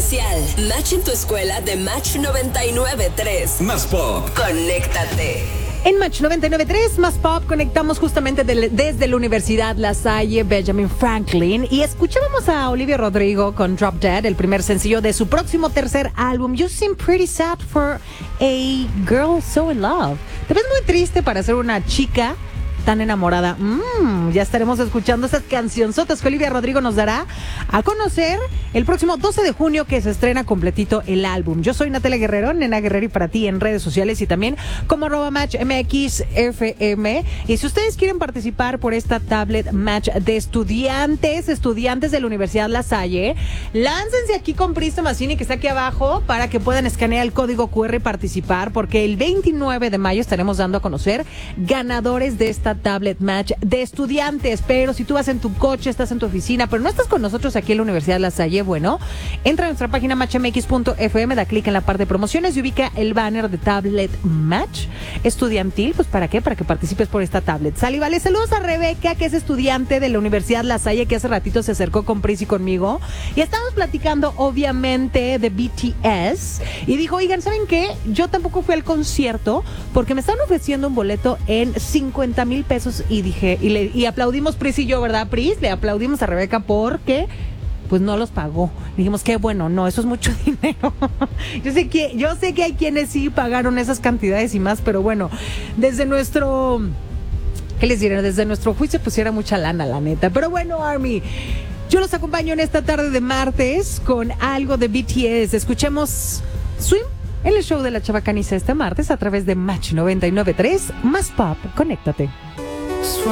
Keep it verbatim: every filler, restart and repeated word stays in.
especial Match en tu escuela de Match noventa y nueve punto tres. Más pop. Conéctate. En Match noventa y nueve punto tres, Más Pop, conectamos justamente de, desde la Universidad La Salle Benjamin Franklin y escuchábamos a Olivia Rodrigo con Drop Dead, el primer sencillo de su próximo tercer álbum. You seem pretty sad for a girl so in love. Te ves muy triste para ser una chica tan enamorada. Mm, ya estaremos escuchando esas cancionzotas que Olivia Rodrigo nos dará a conocer el próximo doce de junio, que se estrena completito el álbum. Yo soy Natalia Guerrero, Nena Guerrero, y para ti en redes sociales y también como arroba Match M X F M. Y si ustedes quieren participar por esta tablet Match de estudiantes, estudiantes de la Universidad La Salle, láncense aquí con Prista Mazzini, que está aquí abajo, para que puedan escanear el código Q R y participar, porque el veintinueve de mayo estaremos dando a conocer ganadores de esta tablet Match de estudiantes. Pero si tú vas en tu coche, estás en tu oficina, pero no estás con nosotros aquí en la Universidad La Salle, bueno, entra a nuestra página match m x punto f m, da clic en la parte de promociones y ubica el banner de tablet Match estudiantil. Pues ¿para qué? Para que participes por esta tablet. Sal y vale. Saludos a Rebeca, que es estudiante de la Universidad La Salle, que hace ratito se acercó con Pris y conmigo y estamos platicando obviamente de B T S y dijo, oigan, ¿saben qué? Yo tampoco fui al concierto porque me estaban ofreciendo un boleto en cincuenta mil pesos y dije, y, le, y aplaudimos Pris y yo, ¿verdad, Pris? Le aplaudimos a Rebeca porque pues no los pagó. Dijimos, qué bueno, no, eso es mucho dinero. Yo sé que, yo sé que hay quienes sí pagaron esas cantidades y más, pero bueno, desde nuestro, ¿qué les diré? Desde nuestro juicio pues era mucha lana, la neta. Pero bueno, Army, yo los acompaño en esta tarde de martes con algo de B T S. Escuchemos Swim en el show de la Chavacaniza este martes a través de Match noventa y nueve punto tres. Más Pop, conéctate.